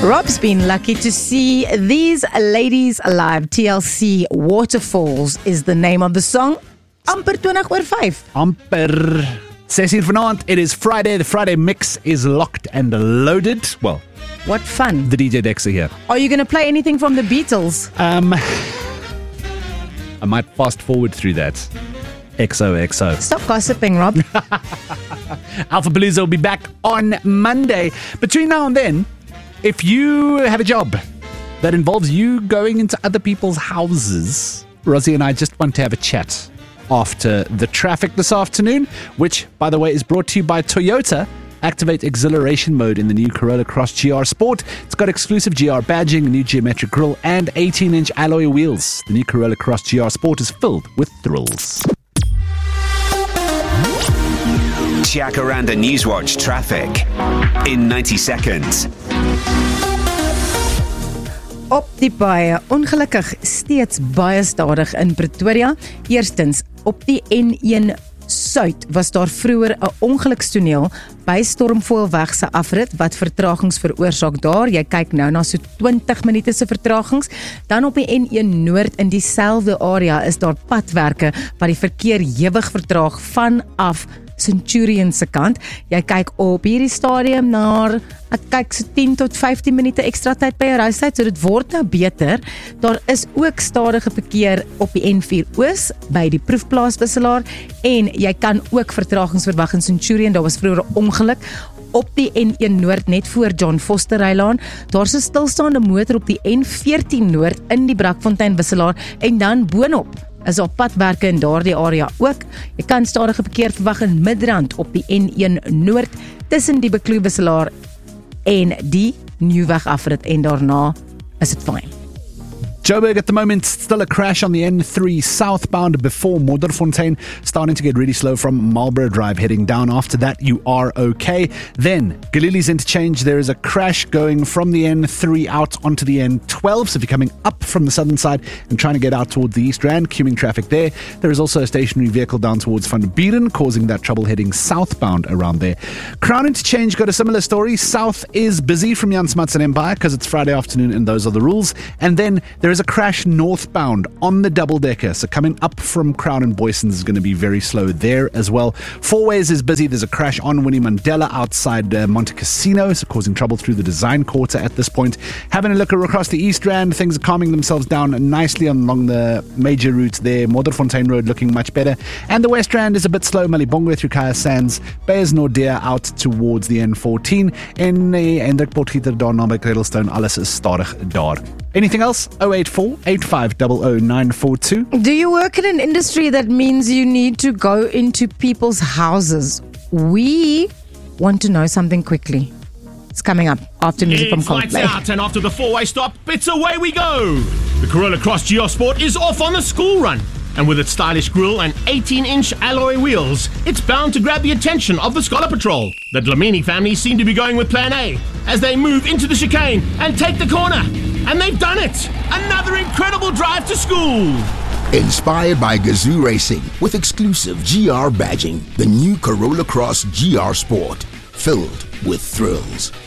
Rob's been lucky to see these ladies alive. TLC Waterfalls is the name of the song. Amper 20:05. Amper 6 uur vanaand. It is Friday. The Friday mix is locked and loaded. Well, What fun. the DJ decks are here. Are you going to play anything from the Beatles? I might fast forward through that. XOXO. Stop gossiping, Rob. Alpha Palooza will be back on Monday. Between now and then, if you have a job that involves you going into other people's houses, Rosie and I just want to have a chat after the traffic this afternoon, which, by the way, is brought to you by Toyota. Activate exhilaration mode in the new Corolla Cross GR Sport. It's got exclusive GR badging, a new geometric grille, and 18-inch alloy wheels. The new Corolla Cross GR Sport is filled with thrills. Jacaranda Newswatch traffic in 90 seconds. Op die paaie, ongelukkig steeds baie stadig in Pretoria. Eerstens, op die N1 Suid was daar vroeër 'n ongelukstoneel by Stormfoilweg se afrit wat vertragings veroorsaak daar. Jy kyk nou na so 20 minute se vertragings. Dan op die N1 Noord in dieselfde area is daar padwerke wat die verkeer hewig vertraag vanaf Centurion se kant. Jy kyk op hierdie stadium na, ek kyk so 10 tot 15 minute ekstra tyd by jou reistyd, so dit word nou beter. Daar is ook stadige verkeer op die N4 Oos by die proefplaaswisselaar en jy kan ook vertragings verwag in Centurion. Daar was vroeër 'n ongeluk op die N1 Noord net voor John Foster Rylaan. Daar's 'n stilstaande motor op die N14 Noord in die Brakfontein wisselaar en dan boonop is daar padwerke in daardie area ook. Jy kan stadige verkeer verwag in Midrand op die N1 Noord tussen die Bekloewisselaar en die Nieuwweg afrit en daarna is dit fyn. Joburg at the moment, still a crash on the N3 southbound before Modderfontein, starting to get really slow from Marlborough Drive heading down. After that, you are okay. Then, Galilee's interchange, there is a crash going from the N3 out onto the N12. So if you're coming up from the southern side and trying to get out towards the East Rand, queuing traffic there. There is also a stationary vehicle down towards Van der Buren, causing that trouble heading southbound around there. Crown interchange got a similar story. South is busy from Jan Smuts and Empire because it's Friday afternoon and those are the rules. And then there is a crash northbound on the double-decker, so coming up from Crown and Boysons is going to be very slow there as well. Four Ways is busy. There's a crash on Winnie Mandela outside Monte Cassino, so causing trouble through the design quarter at this point. Having a look across the East Rand, things are calming themselves down nicely along the major routes there. Modderfontein Road looking much better, and the West Rand is a bit slow. Malibongwe through Kaya Sands, Beyers Nordea out towards the N14 en Hendrik Potgieter daar naby Cradlestone. Alles is stadig daar. Anything else? 084-8500-942. Do you work in an industry that means you need to go into people's houses? We want to know something quickly. It's coming up after music from It's lights Coldplay. out, and after the four-way stop, it's away we go. The Corolla Cross GR Sport is off on the school run. And with its stylish grille and 18-inch alloy wheels, it's bound to grab the attention of the Scholar Patrol. The Dlamini family seem to be going with plan A as they move into the chicane and take the corner. And they've done it! Another incredible drive to school! Inspired by Gazoo Racing with exclusive GR badging, the new Corolla Cross GR Sport, filled with thrills.